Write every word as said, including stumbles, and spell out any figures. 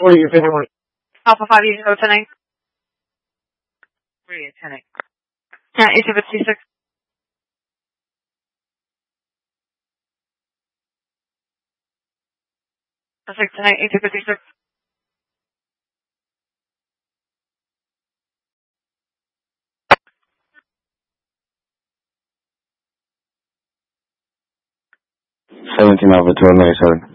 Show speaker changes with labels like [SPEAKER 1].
[SPEAKER 1] What are you feeling like?
[SPEAKER 2] Alpha five, you can go ten eight.
[SPEAKER 3] Where are you, ten eight?
[SPEAKER 2] Yeah, eight two fifty-six. Six ten eight, eight two fifty-six.
[SPEAKER 1] Seventeen Alpha twelve ninety seven.